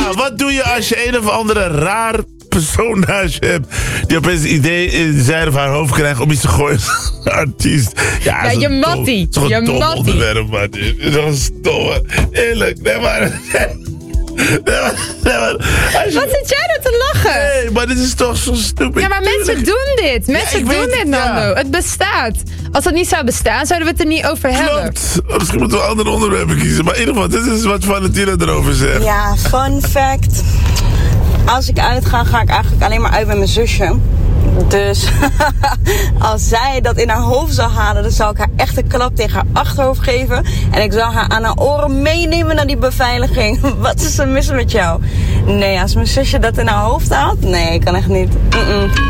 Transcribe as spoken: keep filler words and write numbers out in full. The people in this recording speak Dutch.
Ja, wat doe je als je een of andere raar persoon naast je hebt die opeens het idee in zijn of haar hoofd krijgt om iets te gooien als artiest? Ja, Ja, je mattie. Het is toch Je een dom mattie. onderwerp, man. Het is toch een stomme. Eerlijk, nee maar... Nee, maar, nee, maar als je, Wat zit jij nou te lachen? nee, maar dit is toch zo stupid. Ja, maar mensen Tuurlijk. doen dit. Mensen ik doen weet dit, het, Nando. ja. Het bestaat. Als het niet zou bestaan, zouden we het er niet over hebben. Klopt. Misschien moeten we andere onderwerpen kiezen. Maar in ieder geval, dit is wat Valentina erover zegt. Ja, fun fact. Als ik uitga, ga ik eigenlijk alleen maar uit met mijn zusje. Dus als zij dat in haar hoofd zou halen, dan zou ik haar echt een klap tegen haar achterhoofd geven. En ik zou haar aan haar oren meenemen naar die beveiliging. Wat is er mis met jou? Nee, als mijn zusje dat in haar hoofd haalt, nee, ik kan echt niet. Mm-mm.